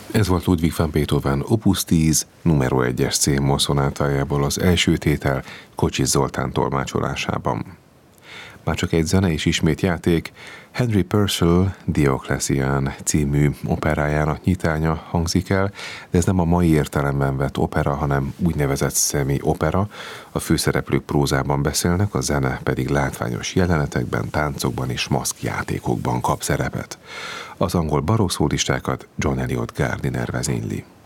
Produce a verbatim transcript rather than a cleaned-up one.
Ez volt Ludwig van Beethoven Opus tíz, numero egyes C-moll szonátájából az első tétel Kocsis Zoltán tolmácsolásában. Már csak egy zene és ismét játék, Henry Purcell Diocletian című operájának nyitánya hangzik el, de ez nem a mai értelemben vett opera, hanem úgynevezett szemi-opera. A főszereplők prózában beszélnek, a zene pedig látványos jelenetekben, táncokban és maszkjátékokban kap szerepet. Az angol barokk szólistákat John Eliot Gardiner vezényli.